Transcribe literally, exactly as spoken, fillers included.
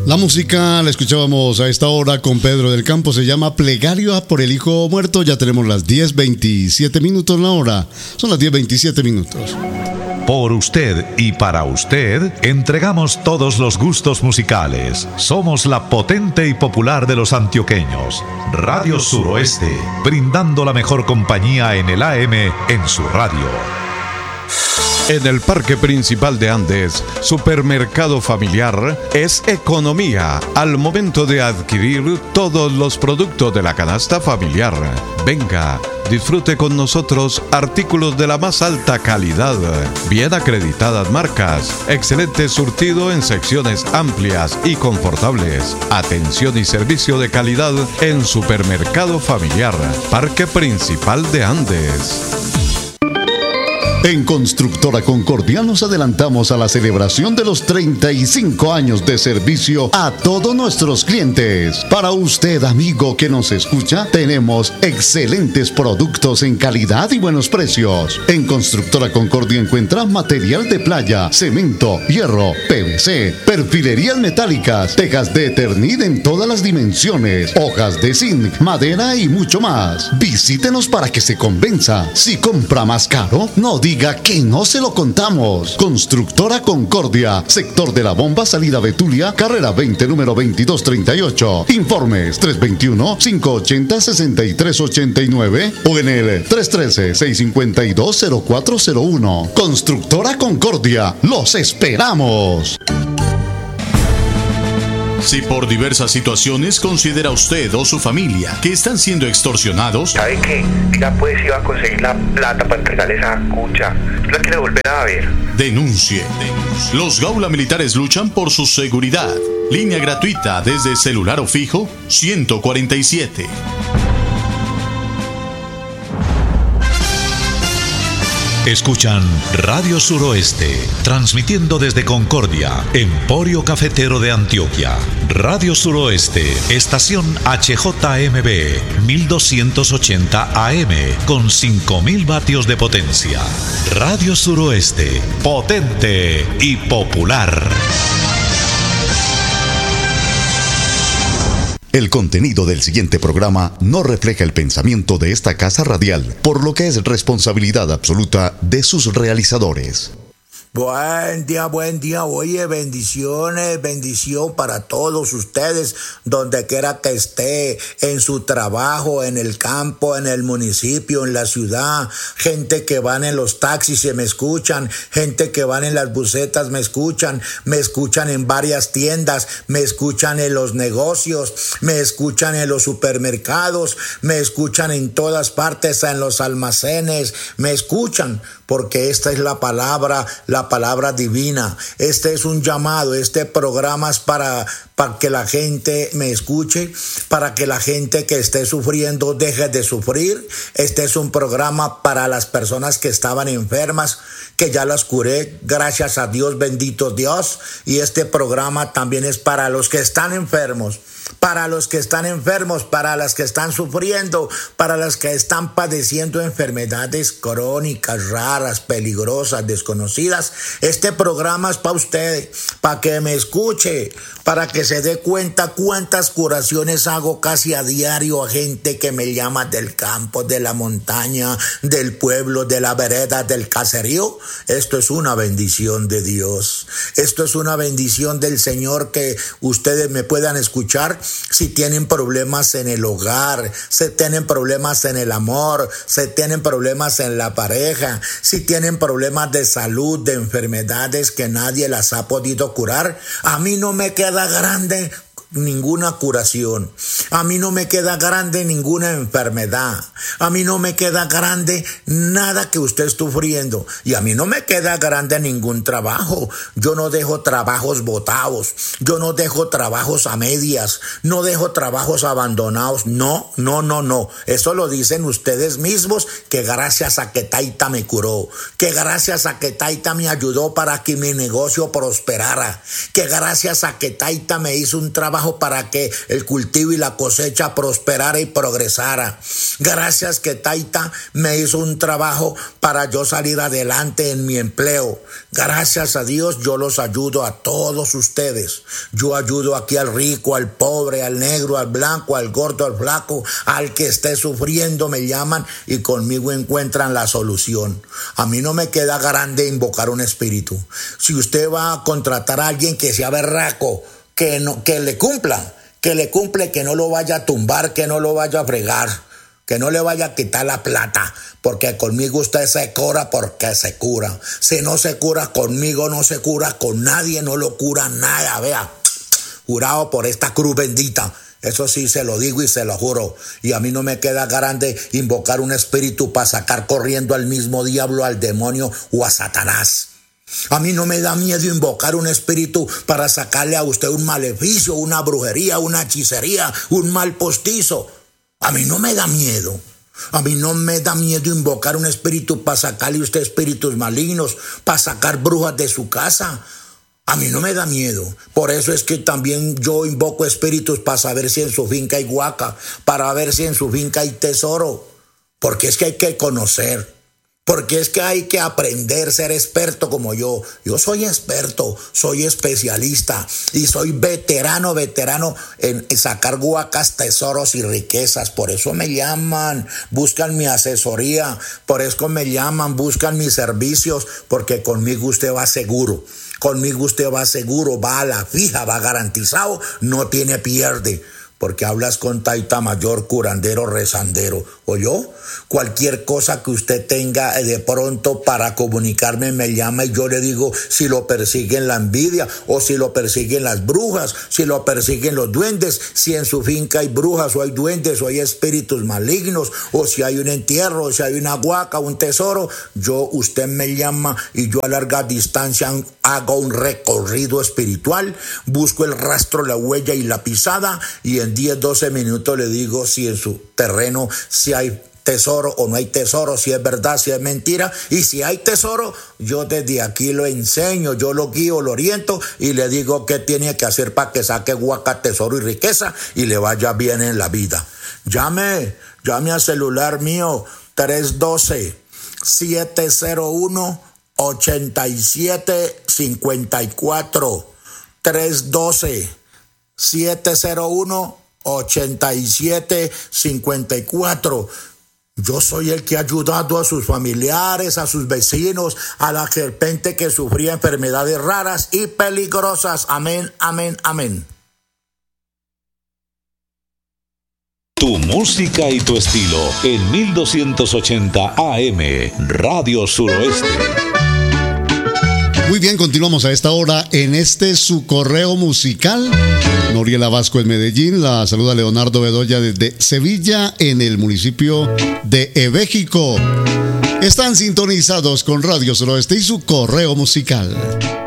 La música la escuchábamos a esta hora con Pedro del Campo, se llama Plegaria por el Hijo Muerto. Ya tenemos las diez veintisiete minutos la hora, son las diez veintisiete minutos. Por usted y para usted, entregamos todos los gustos musicales. Somos la potente y popular de los antioqueños. Radio Suroeste, brindando la mejor compañía en el A M en su radio. En el Parque Principal de Andes, Supermercado Familiar es economía al momento de adquirir todos los productos de la canasta familiar. Venga, disfrute con nosotros artículos de la más alta calidad, bien acreditadas marcas, excelente surtido en secciones amplias y confortables, atención y servicio de calidad en Supermercado Familiar, Parque Principal de Andes. En Constructora Concordia nos adelantamos a la celebración de los treinta y cinco años de servicio a todos nuestros clientes. Para usted, amigo que nos escucha, tenemos excelentes productos en calidad y buenos precios. En Constructora Concordia encuentra material de playa, cemento, hierro, P V C, perfilerías metálicas, tejas de Eternit en todas las dimensiones, hojas de zinc, madera y mucho más. Visítenos para que se convenza. Si compra más caro, no diga que no se lo contamos. Constructora Concordia, sector de la Bomba, salida Betulia, carrera veinte, número veintidós treinta y ocho. Informes tres dos uno, cinco ocho cero, seis tres ocho nueve o en el tres uno tres, seis cinco dos, cero cuatro cero uno. Constructora Concordia, los esperamos. Si por diversas situaciones considera usted o su familia que están siendo extorsionados, ¿sabe qué? Ya pues iba a conseguir la plata para entregarle esa cucha. ¿La quiere volver a ver? Denuncie. Los Gaula Militares luchan por su seguridad. Línea gratuita desde celular o fijo ciento cuarenta y siete. Escuchan Radio Suroeste, transmitiendo desde Concordia, Emporio Cafetero de Antioquia. Radio Suroeste, estación H J M B, mil doscientos ochenta A M, con cinco mil vatios de potencia. Radio Suroeste, potente y popular. El contenido del siguiente programa no refleja el pensamiento de esta casa radial, por lo que es responsabilidad absoluta de sus realizadores. Buen día, buen día. Oye, bendiciones, bendición para todos ustedes, donde quiera que esté, en su trabajo, en el campo, en el municipio, en la ciudad. Gente que van en los taxis y me escuchan, gente que van en las busetas me escuchan, me escuchan en varias tiendas, me escuchan en los negocios, me escuchan en los supermercados, me escuchan en todas partes, en los almacenes, me escuchan, porque esta es la palabra, la palabra divina. Este es un llamado, este programa es para, para que la gente me escuche, para que la gente que esté sufriendo deje de sufrir. Este es un programa para las personas que estaban enfermas, que ya las curé, gracias a Dios, bendito Dios. Y este programa también es para los que están enfermos, para los que están enfermos, para las que están sufriendo, para las que están padeciendo enfermedades crónicas, raras, peligrosas, desconocidas. Este programa es para usted, para que me escuche, para que se dé cuenta cuántas curaciones hago casi a diario a gente que me llama del campo, de la montaña, del pueblo, de la vereda, del caserío. Esto es una bendición de Dios. Esto es una bendición del Señor, que ustedes me puedan escuchar. Si tienen problemas en el hogar, si tienen problemas en el amor, si tienen problemas en la pareja, si tienen problemas de salud, de enfermedades que nadie las ha podido curar, a mí no me queda grande ninguna curación. A mí no me queda grande ninguna enfermedad. A mí no me queda grande nada que usted esté sufriendo. Y a mí no me queda grande ningún trabajo. Yo no dejo trabajos botados. Yo no dejo trabajos a medias. No dejo trabajos abandonados. No, no, no, no. Eso lo dicen ustedes mismos, que gracias a que Taita me curó, que gracias a que Taita me ayudó para que mi negocio prosperara, que gracias a que Taita me hizo un trabajo trabajo para que el cultivo y la cosecha prosperara y progresara. Gracias que Taita me hizo un trabajo para yo salir adelante en mi empleo. Gracias a Dios yo los ayudo a todos ustedes. Yo ayudo aquí al rico, al pobre, al negro, al blanco, al gordo, al flaco, al que esté sufriendo me llaman y conmigo encuentran la solución. A mí no me queda grande invocar un espíritu. Si usted va a contratar a alguien que sea berraco, que, no, que le cumpla, que le cumple, que no lo vaya a tumbar, que no lo vaya a fregar, que no le vaya a quitar la plata, porque conmigo usted se cura porque se cura. Si no se cura conmigo, no se cura con nadie, no lo cura nada, vea, jurado por esta cruz bendita. Eso sí se lo digo y se lo juro. Y a mí no me queda grande invocar un espíritu para sacar corriendo al mismo diablo, al demonio o a Satanás. A mí no me da miedo invocar un espíritu para sacarle a usted un maleficio, una brujería, una hechicería, un mal postizo. A mí no me da miedo. A mí no me da miedo invocar un espíritu para sacarle a usted espíritus malignos, para sacar brujas de su casa. A mí no me da miedo. Por eso es que también yo invoco espíritus para saber si en su finca hay guaca, para ver si en su finca hay tesoro. Porque es que hay que conocer. Porque es que hay que aprender, ser experto como yo. Yo soy experto, soy especialista y soy veterano, veterano en sacar guacas, tesoros y riquezas. Por eso me llaman, buscan mi asesoría. Por eso me llaman, buscan mis servicios, porque conmigo usted va seguro. Conmigo usted va seguro, va a la fija, va garantizado, no tiene pierde. Porque hablas con Taita Mayor, curandero, rezandero. ¿Oyó? Cualquier cosa que usted tenga de pronto para comunicarme, me llama y yo le digo si lo persiguen la envidia o si lo persiguen las brujas, si lo persiguen los duendes, si en su finca hay brujas o hay duendes o hay espíritus malignos o si hay un entierro o si hay una guaca, un tesoro. Yo, usted me llama y yo a larga distancia hago un recorrido espiritual, busco el rastro, la huella y la pisada y en diez, doce minutos le digo si en su terreno si hay tesoro o no hay tesoro, si es verdad, si es mentira. Y si hay tesoro, yo desde aquí lo enseño, yo lo guío, lo oriento y le digo qué tiene que hacer para que saque guaca, tesoro y riqueza y le vaya bien en la vida. Llame, llame al celular mío tres uno dos, siete cero uno, ocho siete cinco cuatro. tres uno dos, siete cero uno, ocho siete cinco cuatro. Yo soy el que ha ayudado a sus familiares, a sus vecinos, a la gente que sufría enfermedades raras y peligrosas. Amén, amén, amén. Tu música y tu estilo en mil doscientos ochenta A M, Radio Suroeste. Muy bien, continuamos a esta hora en este su correo musical. Noriela Vasco en Medellín, la saluda Leonardo Bedoya desde Sevilla, en el municipio de Ebéjico. Están sintonizados con Radio Suroeste y su correo musical.